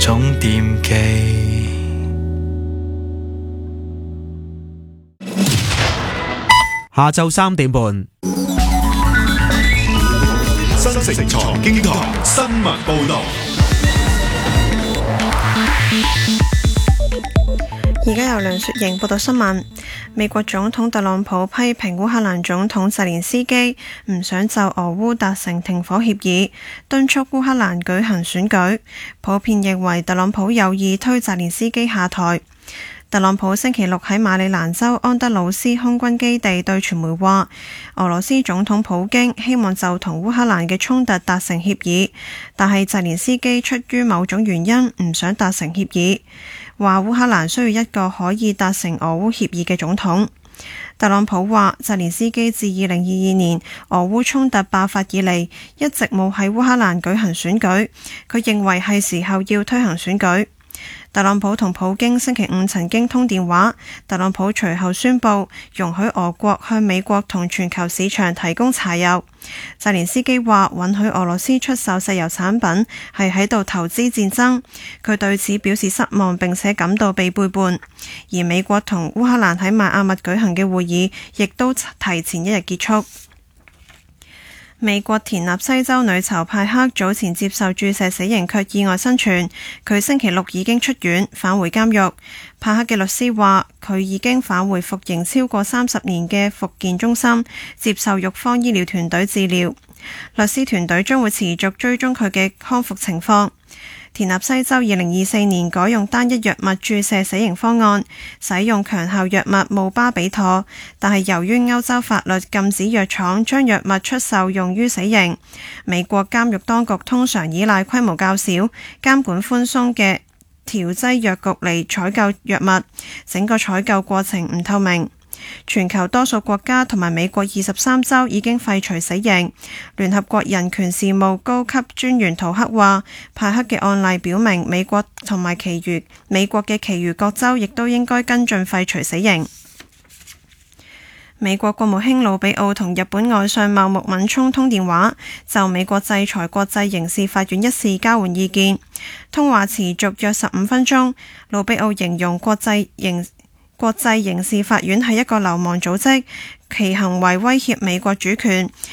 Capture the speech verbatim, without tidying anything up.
種惦記。 下晝三點半， 新城財經台新聞報道。 而家由梁雪瑩報道新聞。美國總統特朗普批評烏克蘭總統澤連斯基唔想就俄烏達成停火協議，敦促烏克蘭舉行選舉。普遍認為特朗普有意推澤連斯基下台。特朗普星期六喺馬里蘭州安德魯斯空軍基地對傳媒話，俄羅斯總統普京希望就同烏克蘭嘅衝突達成協議，但係澤連斯基出於某種原因唔想達成協議，話烏克蘭需要一個可以達成俄烏協議嘅總統。特朗普話，澤連斯基自二零二二年俄烏衝突爆發以嚟一直冇喺烏克蘭舉行選舉，佢認為係時候要推行選舉。特朗普同普京星期五曾經通電話，特朗普隨後宣布容許俄國向美國同全球市場提供柴油。澤連斯基話允許俄羅斯出售石油產品係喺度投資戰爭，佢對此表示失望並且感到被背叛。而美國同烏克蘭喺邁阿密舉行嘅會議亦都提前一日結束。美國田納西州女囚派克早前接受注射死刑卻意外生存，佢星期六已經出院返回監獄。派克嘅律師話，佢已經返回服刑超過三十年嘅復健中心，接受獄方醫療團隊治療。律師團隊將會持續追蹤佢嘅康復情況。田納西州二零二四年改用單一藥物注射死刑方案，使用強效藥物姆巴比妥，但係由於歐洲法律禁止藥廠將藥物出售用於死刑，美國監獄當局通常依賴規模較小、監管寬鬆嘅調劑藥局嚟採購藥物，整個採購過程唔透明。全球多數國家同埋美國二十三州已經廢除死刑。聯合國人權事務高級專員圖克話，派克嘅案例表明美國同埋其餘美國嘅其餘各州亦都應該跟進廢除死刑。美國國務卿魯比奧同日本外相茂木敏充通電話，就美國制裁國際刑事法院一事交換意見。通話持續約十五分鐘。魯比奧形容國際刑國際刑事法院係一個流氓組織，其行為威脅美國主權，